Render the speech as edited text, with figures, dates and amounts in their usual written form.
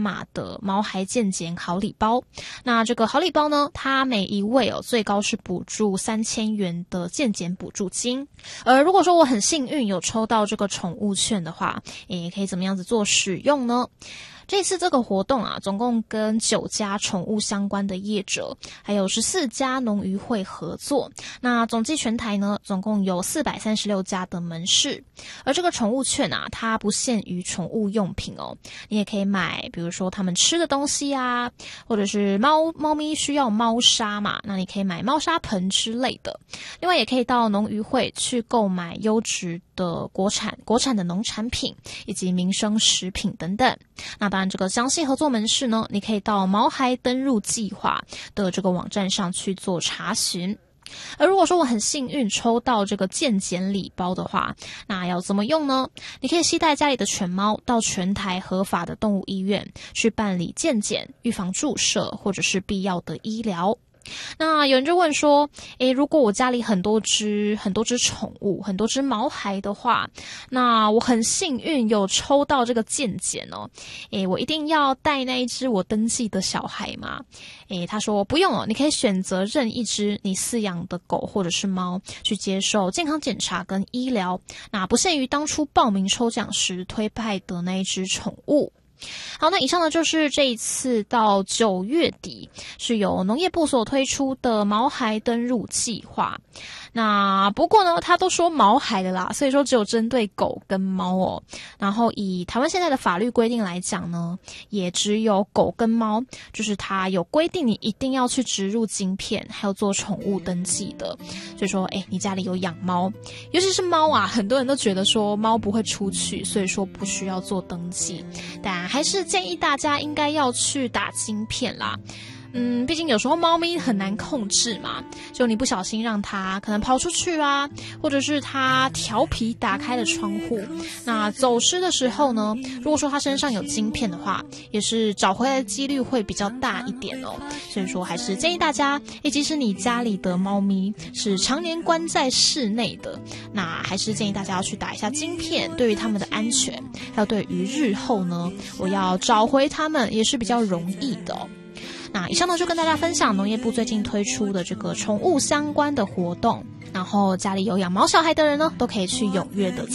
码的毛孩健检好礼包。那这个好礼包呢，它每一位最高是补助3000元的健检补助金。而如果说我很幸运有抽到这个宠物券的话，也可以怎么样子做使用呢？这次这个活动啊，总共跟9家宠物相关的业者，还有14家农渔会合作。那总计全台呢，总共有436家的门市。而这个宠物券啊，它不限于宠物用品哦，你也可以买，比如说他们吃的东西啊，或者是猫咪需要猫砂嘛，那你可以买猫砂盆之类的。另外也可以到农渔会去购买优质的国产的农产品以及民生食品等等。那当然这个详细合作门市呢，你可以到毛孩登入计划的这个网站上去做查询。而如果说我很幸运抽到这个健检礼包的话，那要怎么用呢？你可以携带家里的犬猫到全台合法的动物医院去办理健检、预防注射或者是必要的医疗。那有人就问说，如果我家里很多只宠物，很多只毛孩的话，那我很幸运有抽到这个健检哦，我一定要带那一只我登记的小孩吗？他说不用哦，你可以选择任一只你饲养的狗或者是猫去接受健康检查跟医疗，那不限于当初报名抽奖时推派的那一只宠物。好，那以上呢就是这一次到9月底是由农业部所推出的毛孩登入计划。那不过呢，他都说毛孩的啦，所以说只有针对狗跟猫哦。然后以台湾现在的法律规定来讲呢，也只有狗跟猫，就是它有规定你一定要去植入晶片，还有做宠物登记的。所以说，你家里有养猫，尤其是猫啊，很多人都觉得说猫不会出去，所以说不需要做登记，但还是建议大家应该要去打晶片啦。毕竟有时候猫咪很难控制嘛，就你不小心让它可能跑出去啊，或者是它调皮打开了窗户，那走失的时候呢，如果说它身上有晶片的话，也是找回来的几率会比较大一点哦。所以说还是建议大家，即使你家里的猫咪是常年关在室内的，那还是建议大家要去打一下晶片，对于它们的安全，还有对于日后呢，我要找回它们也是比较容易的哦。那以上呢就跟大家分享农业部最近推出的这个宠物相关的活动，然后家里有养毛小孩的人呢，都可以去踊跃的